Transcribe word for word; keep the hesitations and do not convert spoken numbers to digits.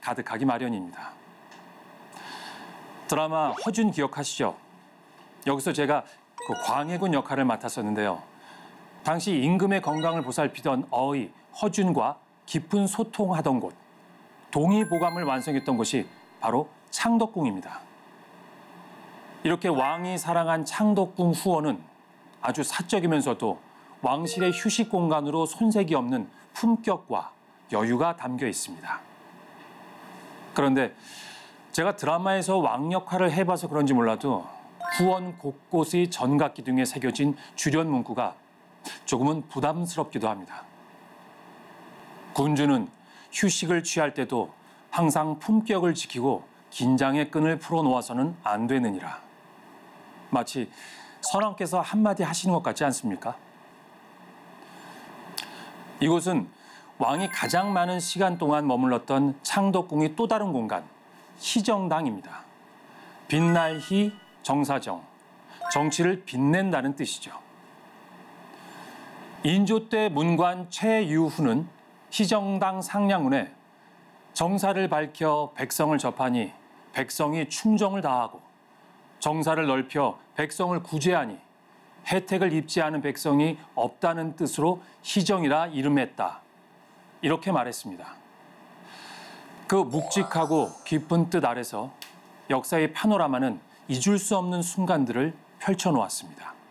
가득하기 마련입니다. 드라마 허준 기억하시죠? 여기서 제가 그 광해군 역할을 맡았었는데요. 당시 임금의 건강을 보살피던 어의 허준과 깊은 소통하던 곳, 동의보감을 완성했던 곳이 바로 창덕궁입니다. 이렇게 왕이 사랑한 창덕궁 후원은 아주 사적이면서도 왕실의 휴식 공간으로 손색이 없는 품격과 여유가 담겨 있습니다. 그런데 제가 드라마에서 왕 역할을 해봐서 그런지 몰라도 후원 곳곳의 전각기둥에 새겨진 주련 문구가 조금은 부담스럽기도 합니다. 군주는 휴식을 취할 때도 항상 품격을 지키고 긴장의 끈을 풀어놓아서는 안 되느니라. 마치 선왕께서 한마디 하시는 것 같지 않습니까? 이곳은 왕이 가장 많은 시간 동안 머물렀던 창덕궁의 또 다른 공간, 희정당입니다. 빛날 희, 정사정, 정치를 빛낸다는 뜻이죠. 인조 때 문관 최유후는 희정당 상량문에 정사를 밝혀 백성을 접하니 백성이 충정을 다하고 정사를 넓혀 백성을 구제하니 혜택을 입지 않은 백성이 없다는 뜻으로 희정이라 이름했다. 이렇게 말했습니다. 그 묵직하고 깊은 뜻 아래서 역사의 파노라마는 잊을 수 없는 순간들을 펼쳐놓았습니다.